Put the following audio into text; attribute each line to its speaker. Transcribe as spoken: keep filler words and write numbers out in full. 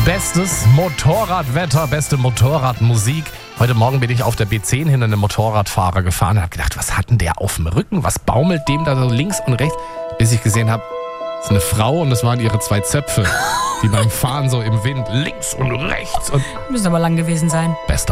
Speaker 1: Bestes Motorradwetter, beste Motorradmusik. Heute Morgen bin ich auf der B zehn hinter einem Motorradfahrer gefahren und habe gedacht, was hat denn der auf dem Rücken? Was baumelt dem da so links und rechts? Bis ich gesehen habe, das ist eine Frau und das waren ihre zwei Zöpfe, die beim Fahren so im Wind links und rechts und
Speaker 2: Müssen aber lang gewesen sein.
Speaker 1: bester